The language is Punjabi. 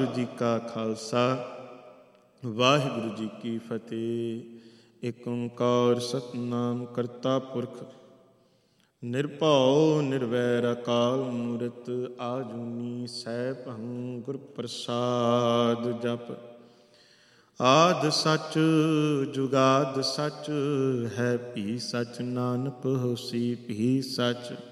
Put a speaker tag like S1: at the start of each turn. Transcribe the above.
S1: ਵਾਹਿਗੁਰੂ ਜੀ ਕਾ ਖਾਲਸਾ ਵਾਹਿਗੁਰੂ ਜੀ ਕੀ ਫਤਿਹ। ਏਕ ਓੰਕਾਰ ਸਤਿਨਾਮ ਕਰਤਾ ਪੁਰਖ ਨਿਰਭਉ ਨਿਰਵੈਰ ਅਕਾਲ ਮੂਰਤ ਆਜੂਨੀ ਸੈਭੰ ਗੁਰ ਪ੍ਰਸਾਦ। ਜਪ ਆਦਿ ਸਚ ਜੁਗਾਦ ਸਚ ਹੈ ਭੀ ਸਚ, ਨਾਨਕ ਹੋਸੀ ਭੀ ਸਚ।